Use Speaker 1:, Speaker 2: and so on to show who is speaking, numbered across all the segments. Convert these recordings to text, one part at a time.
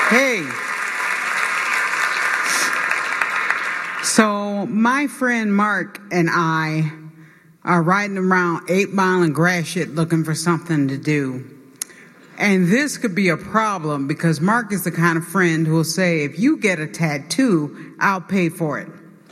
Speaker 1: Hey. So my friend Mark and I are riding around 8 Mile and Gratiot looking for something to do. And this could be a problem because Mark is the kind of friend who will say, if you get a tattoo, I'll pay for it.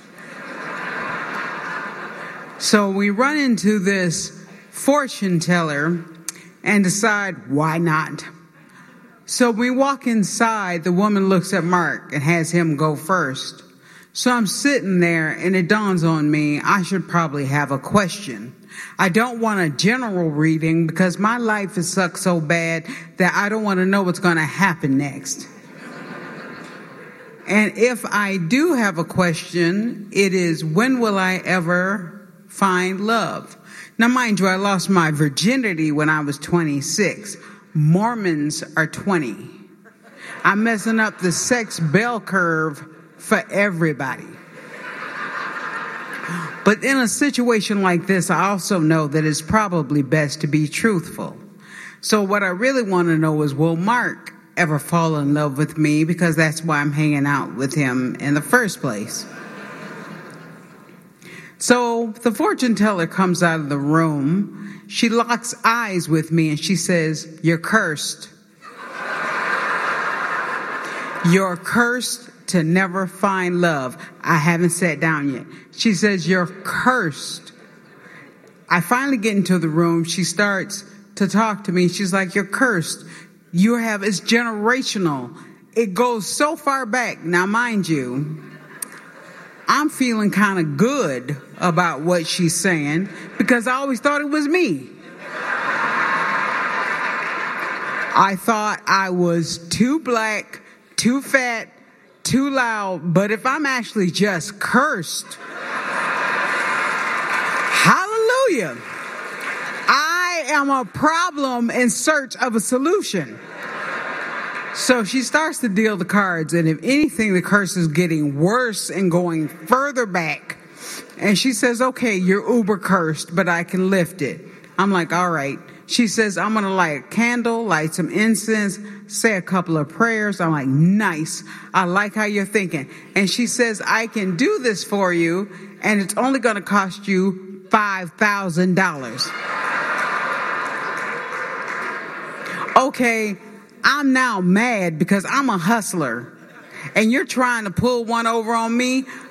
Speaker 1: So we run into this fortune teller and decide, why not? So we walk inside, the woman looks at Mark and has him go first. So I'm sitting there and it dawns on me, I should probably have a question. I don't want a general reading because my life has sucked so bad that I don't want to know what's going to happen next. And if I do have a question, it is, when will I ever find love? Now, mind you, I lost my virginity when I was 26. Mormons are 20. I'm messing up the sex bell curve for everybody. But in a situation like this, I also know that it's probably best to be truthful. So what I really want to know is, will Mark ever fall in love with me? Because that's why I'm hanging out with him in the first place. So the fortune teller comes out of the room. She locks eyes with me and she says, you're cursed. You're cursed to never find love. I haven't sat down yet. She says, you're cursed. I finally get into the room. She starts to talk to me. She's like, you're cursed. It's generational. It goes so far back. Now, mind you, I'm feeling kind of good about what she's saying because I always thought it was me. I thought I was too black, too fat, too loud, but if I'm actually just cursed, hallelujah, I am a problem in search of a solution. So she starts to deal the cards, and if anything, the curse is getting worse and going further back. And she says, okay, you're uber cursed, but I can lift it. I'm like, all right. She says, I'm going to light a candle, light some incense, say a couple of prayers. I'm like, nice. I like how you're thinking. And she says, I can do this for you, and it's only going to cost you $5,000. Okay, I'm now mad because I'm a hustler, and you're trying to pull one over on me.